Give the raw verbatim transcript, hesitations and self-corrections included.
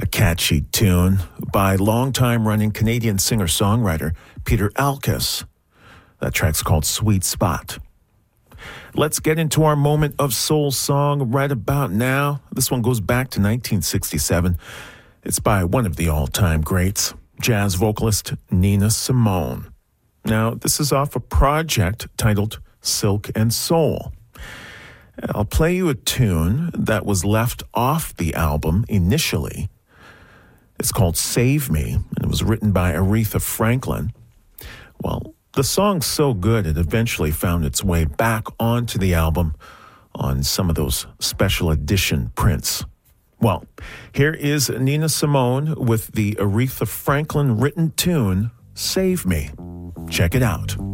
A catchy tune by longtime running Canadian singer-songwriter Peter Alkes. That track's called Sweet Spot. Let's get into our moment of soul song right about now. This one goes back to nineteen sixty-seven. It's by one of the all-time greats, jazz vocalist Nina Simone. Now, this is off a project titled Silk and Soul. I'll play you a tune that was left off the album initially. It's called Save Me, and it was written by Aretha Franklin. Well, the song's so good it eventually found its way back onto the album on some of those special edition prints. Well, here is Nina Simone with the Aretha Franklin written tune, Save Me. Check it out.